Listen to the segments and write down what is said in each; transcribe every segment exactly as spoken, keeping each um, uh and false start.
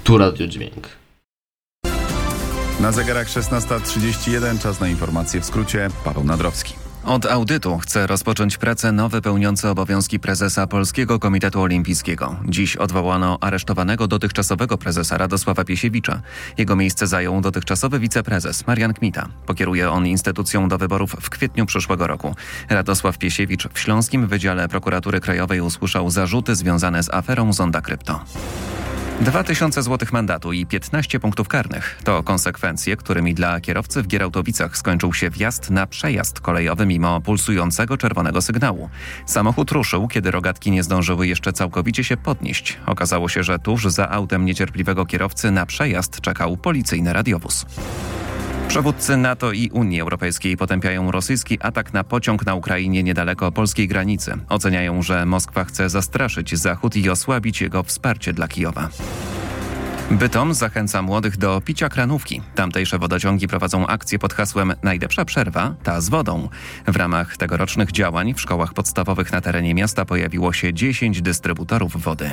Tu Radio Dźwięk. Na zegarach szesnasta trzydzieści jeden, czas na informacje w skrócie. Paweł Nadrowski. Od audytu chce rozpocząć pracę nowy pełniący obowiązki prezesa Polskiego Komitetu Olimpijskiego. Dziś odwołano aresztowanego dotychczasowego prezesa Radosława Piesiewicza. Jego miejsce zajął dotychczasowy wiceprezes Marian Kmita. Pokieruje on instytucją do wyborów w kwietniu przyszłego roku. Radosław Piesiewicz w Śląskim Wydziale Prokuratury Krajowej usłyszał zarzuty związane z aferą Zonda Krypto. Dwa tysiące złotych mandatu i piętnaście punktów karnych to konsekwencje, którymi dla kierowcy w Gierałtowicach skończył się wjazd na przejazd kolejowy mimo pulsującego czerwonego sygnału. Samochód ruszył, kiedy rogatki nie zdążyły jeszcze całkowicie się podnieść. Okazało się, że tuż za autem niecierpliwego kierowcy na przejazd czekał policyjny radiowóz. Przywódcy NATO i Unii Europejskiej potępiają rosyjski atak na pociąg na Ukrainie niedaleko polskiej granicy. Oceniają, że Moskwa chce zastraszyć Zachód i osłabić jego wsparcie dla Kijowa. Bytom zachęca młodych do picia kranówki. Tamtejsze wodociągi prowadzą akcję pod hasłem Najlepsza przerwa, ta z wodą. W ramach tegorocznych działań w szkołach podstawowych na terenie miasta pojawiło się dziesięć dystrybutorów wody.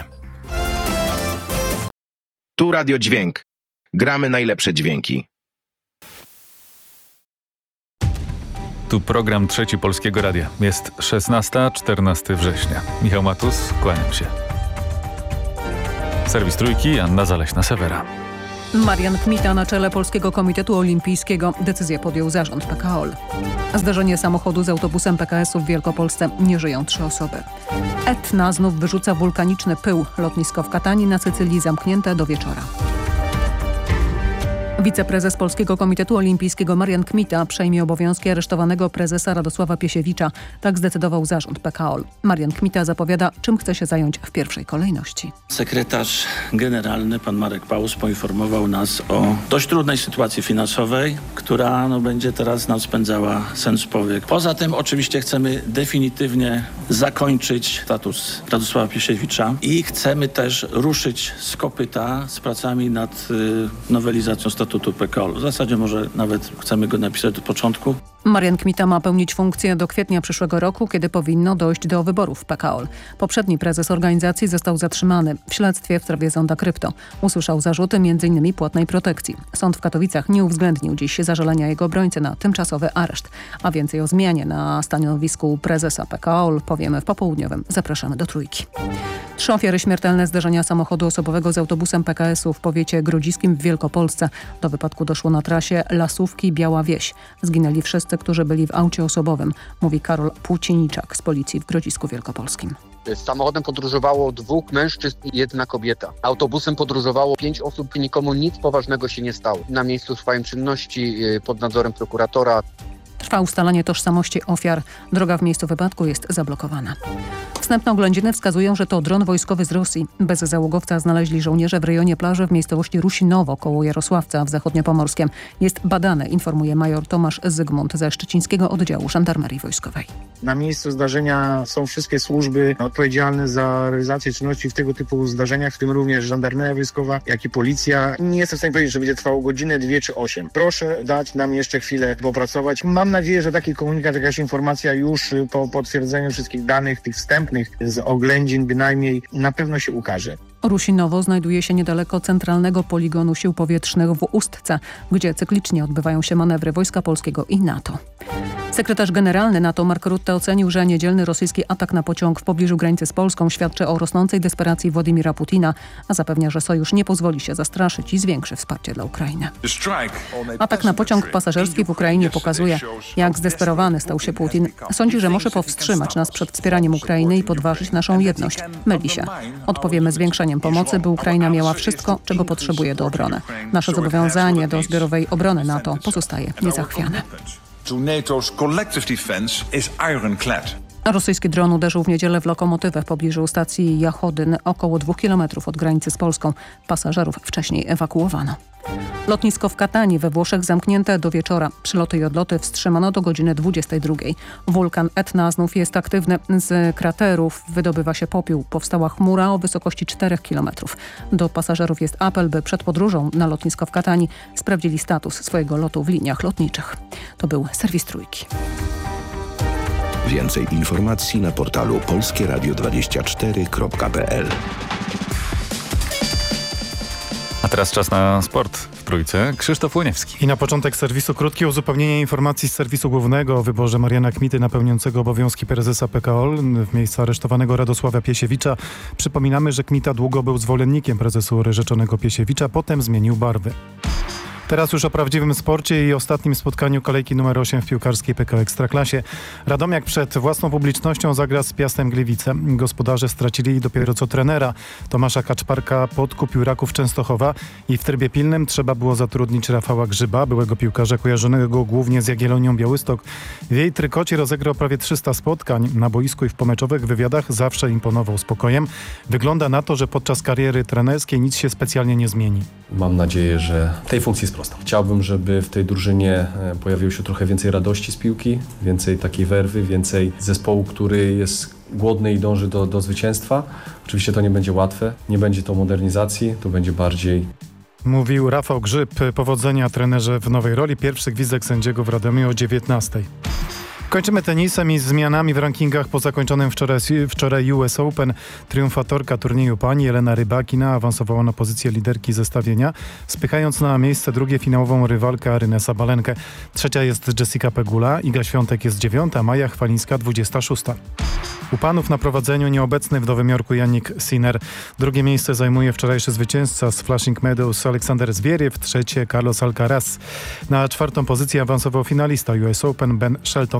Tu Radio Dźwięk. Gramy najlepsze dźwięki. Tu program Trzeci Polskiego Radia. Jest szesnasta czternastego września. Michał Matus, kłaniam się. Serwis Trójki, Anna Zaleśna-Sewera. Marian Kmita na czele Polskiego Komitetu Olimpijskiego. Decyzję podjął zarząd P K O L. Zdarzenie samochodu z autobusem P K S u w Wielkopolsce. Nie żyją trzy osoby. Etna znów wyrzuca wulkaniczny pył. Lotnisko w Katani na Sycylii zamknięte do wieczora. Wiceprezes Polskiego Komitetu Olimpijskiego Marian Kmita przejmie obowiązki aresztowanego prezesa Radosława Piesiewicza. Tak zdecydował zarząd P K O L. Marian Kmita zapowiada, czym chce się zająć w pierwszej kolejności. Sekretarz generalny, pan Marek Paus, poinformował nas o dość trudnej sytuacji finansowej, która no, będzie teraz nam spędzała sen z powiek. Poza tym oczywiście chcemy definitywnie zakończyć status Radosława Piesiewicza i chcemy też ruszyć z kopyta z pracami nad y, nowelizacją statutu P K O L. W zasadzie może nawet chcemy go napisać do początku. Marian Kmita ma pełnić funkcję do kwietnia przyszłego roku, kiedy powinno dojść do wyborów w P K O L. Poprzedni prezes organizacji został zatrzymany w śledztwie w sprawie Zonda Krypto. Usłyszał zarzuty między innymi płatnej protekcji. Sąd w Katowicach nie uwzględnił dziś zażalenia jego obrońcy na tymczasowy areszt. A więcej o zmianie na stanowisku prezesa P K O L powiemy w popołudniowym. Zapraszamy do Trójki. Trzy ofiary śmiertelne zdarzenia samochodu osobowego z autobusem P K S u w powiecie grodziskim w Wielkopolsce. Do wypadku doszło na trasie Lasówki-Biała Wieś. Zginęli wszyscy, którzy byli w aucie osobowym, mówi Karol Płócieniczak z policji w Grodzisku Wielkopolskim. Samochodem podróżowało dwóch mężczyzn i jedna kobieta. Autobusem podróżowało pięć osób i nikomu nic poważnego się nie stało. Na miejscu trwają czynności pod nadzorem prokuratora. Trwa ustalanie tożsamości ofiar. Droga w miejscu wypadku jest zablokowana. Wstępne oględziny wskazują, że to dron wojskowy z Rosji. Bez załogowca znaleźli żołnierze w rejonie plaży w miejscowości Rusinowo koło Jarosławca w Zachodniopomorskiem. Jest badany, informuje major Tomasz Zygmunt ze Szczecińskiego Oddziału Żandarmerii Wojskowej. Na miejscu zdarzenia są wszystkie służby odpowiedzialne za realizację czynności w tego typu zdarzeniach, w tym również Żandarmeria Wojskowa, jak i Policja. Nie jestem w stanie powiedzieć, że będzie trwało godzinę, dwie czy osiem. Proszę dać nam jeszcze chwilę popracować. Mam nadzieję, że taki komunikat, jakaś informacja już po potwierdzeniu wszystkich danych, tych wstępnych z oględzin bynajmniej, na pewno się ukaże. Rusinowo znajduje się niedaleko centralnego poligonu sił powietrznych w Ustce, gdzie cyklicznie odbywają się manewry Wojska Polskiego i NATO. Sekretarz generalny NATO Mark Rutte ocenił, że niedzielny rosyjski atak na pociąg w pobliżu granicy z Polską świadczy o rosnącej desperacji Władimira Putina, a zapewnia, że sojusz nie pozwoli się zastraszyć i zwiększy wsparcie dla Ukrainy. Atak na pociąg pasażerski w Ukrainie pokazuje, jak zdesperowany stał się Putin. Sądzi, że może powstrzymać nas przed wspieraniem Ukrainy i podważyć naszą jedność. Myli się. Odpowiemy zwiększeniem pomocy, by Ukraina miała wszystko, czego potrzebuje do obrony. Nasze zobowiązanie do zbiorowej obrony NATO pozostaje niezachwiane. Rosyjski dron uderzył w niedzielę w lokomotywę w pobliżu stacji Jachodyn, około dwóch kilometrów od granicy z Polską. Pasażerów wcześniej ewakuowano. Lotnisko w Katani we Włoszech zamknięte do wieczora. Przyloty i odloty wstrzymano do godziny dwudziestej drugiej. Wulkan Etna znów jest aktywny. Z kraterów wydobywa się popiół. Powstała chmura o wysokości czterech kilometrów. Do pasażerów jest apel, by przed podróżą na lotnisko w Katani sprawdzili status swojego lotu w liniach lotniczych. To był serwis Trójki. Więcej informacji na portalu polskie radio dwadzieścia cztery kropka p l. teraz czas na sport w Trójce. Krzysztof Łoniewski. I na początek serwisu krótkie uzupełnienie informacji z serwisu głównego o wyborze Mariana Kmity na pełniącego obowiązki prezesa P K O L w miejsce aresztowanego Radosława Piesiewicza. Przypominamy, że Kmita długo był zwolennikiem prezesury rzeczonego Piesiewicza, potem zmienił barwy. Teraz już o prawdziwym sporcie i ostatnim spotkaniu kolejki numer osiem w piłkarskiej P K O Ekstraklasie. Radomiak przed własną publicznością zagra z Piastem Gliwice. Gospodarze stracili dopiero co trenera. Tomasza Kaczmarka podkupił Raków Częstochowa i w trybie pilnym trzeba było zatrudnić Rafała Grzyba, byłego piłkarza kojarzonego głównie z Jagiellonią Białystok. W jej trykocie rozegrał prawie trzysta spotkań. Na boisku i w pomeczowych wywiadach zawsze imponował spokojem. Wygląda na to, że podczas kariery trenerskiej nic się specjalnie nie zmieni. Mam nadzieję, że tej funkcji sprostam. Chciałbym, żeby w tej drużynie pojawiło się trochę więcej radości z piłki, więcej takiej werwy, więcej zespołu, który jest głodny i dąży do, do zwycięstwa. Oczywiście to nie będzie łatwe, nie będzie to modernizacji, to będzie bardziej... Mówił Rafał Grzyb. Powodzenia trenerze w nowej roli. Pierwszy gwizdek sędziego w Radomiu o dziewiętnastej. Kończymy tenisem i zmianami w rankingach po zakończonym wczoraj, wczoraj U S Open. Triumfatorka turnieju pani Jelena Rybakina awansowała na pozycję liderki zestawienia, spychając na miejsce drugie finałową rywalkę Arynę Sabalenkę. Trzecia jest Jessica Pegula, Iga Świątek jest dziewiąta, Maja Chwalińska dwudziesta szósta. U panów na prowadzeniu nieobecny w Nowym Jorku Jannik Sinner. Drugie miejsce zajmuje wczorajszy zwycięzca z Flushing Meadows Aleksander Zwieriew, trzecie Carlos Alcaraz. Na czwartą pozycję awansował finalista U S Open Ben Shelton.